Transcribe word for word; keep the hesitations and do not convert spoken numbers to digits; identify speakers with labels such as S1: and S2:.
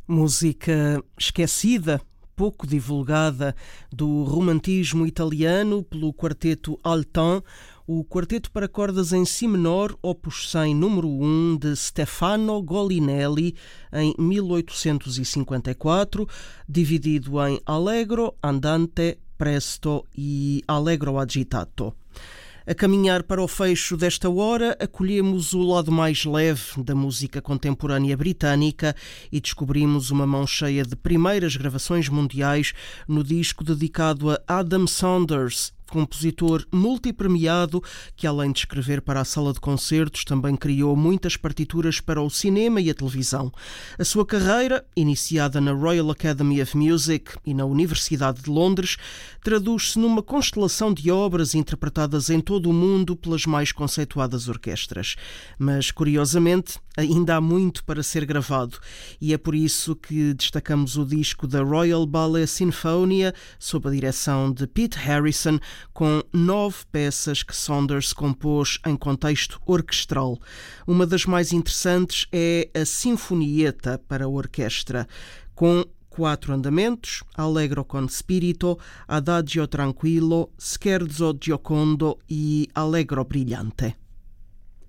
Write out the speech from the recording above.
S1: Música esquecida, pouco divulgada, do romantismo italiano pelo quarteto Altin, o quarteto para cordas em si menor, opus cem, número um, de Stefano Golinelli, em mil oitocentos e cinquenta e quatro, dividido em Allegro, Andante, Presto e Allegro agitato. A caminhar para o fecho desta hora, acolhemos o lado mais leve da música contemporânea britânica e descobrimos uma mão cheia de primeiras gravações mundiais no disco dedicado a Adam Saunders, compositor multipremiado que, além de escrever para a sala de concertos, também criou muitas partituras para o cinema e a televisão. A sua carreira, iniciada na Royal Academy of Music e na Universidade de Londres, traduz-se numa constelação de obras interpretadas em todo o mundo pelas mais conceituadas orquestras. Mas, curiosamente, ainda há muito para ser gravado e é por isso que destacamos o disco da Royal Ballet Sinfonia, sob a direção de Pete Harrison, com nove peças que Saunders compôs em contexto orquestral. Uma das mais interessantes é a Sinfonietta para a orquestra, com quatro andamentos: Allegro con spirito, Adagio tranquillo, Scherzo giocondo e Allegro brillante.